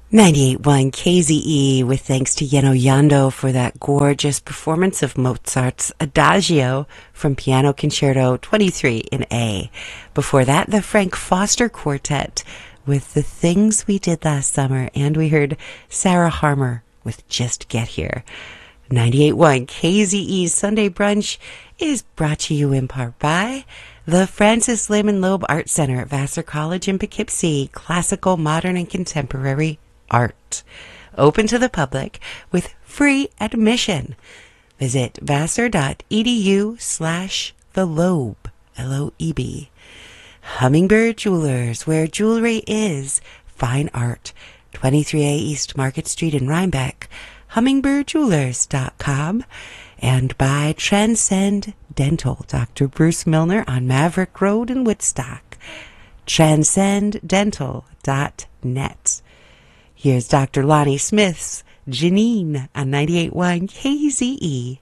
98.1 KZE with thanks to Yeno Yando for that gorgeous performance of Mozart's Adagio from Piano Concerto 23 in A. Before that, the Frank Foster Quartet with The Things We Did Last Summer, and we heard Sarah Harmer with Just Get Here. 98.1 KZE Sunday Brunch is brought to you in part by the Francis Lehman Loeb Art Center at Vassar College in Poughkeepsie. Classical, modern, and contemporary art. Open to the public with free admission. Visit vassar.edu/theloeb, L-O-E-B. Hummingbird Jewelers, where jewelry is fine art. 23A East Market Street in Rhinebeck. Hummingbirdjewelers.com. And by Transcend Dental, Dr. Bruce Milner on Maverick Road in Woodstock. transcenddental.net. Here's Dr. Lonnie Smith's Janine on 98.1 KZE.